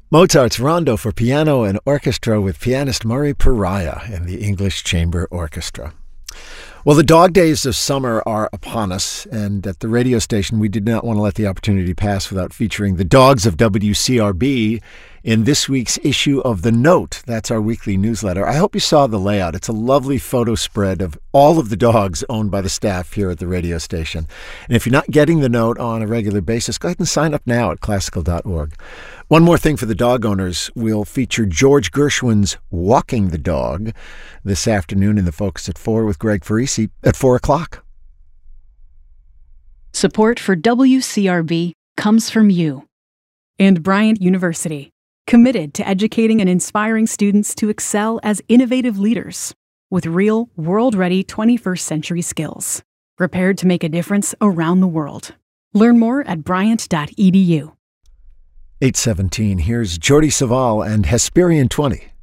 Mozart's Rondo for piano and orchestra with pianist Murray Pariah and the English Chamber Orchestra. Well, the dog days of summer are upon us, and at the radio station, we did not want to let the opportunity pass without featuring the dogs of WCRB in this week's issue of The Note. That's our weekly newsletter. I hope you saw the layout. It's a lovely photo spread of all of the dogs owned by the staff here at the radio station. And if you're not getting the Note on a regular basis, go ahead and sign up now at classical.org. One more thing for the dog owners, we'll feature George Gershwin's Walking the Dog this afternoon in the Focus at 4 with Greg Farisi at 4 o'clock. Support for WCRB comes from you and Bryant University, committed to educating and inspiring students to excel as innovative leaders with real, world-ready 21st century skills, prepared to make a difference around the world. Learn more at bryant.edu. 8:17, here's Jordi Savall and Hesperian 20.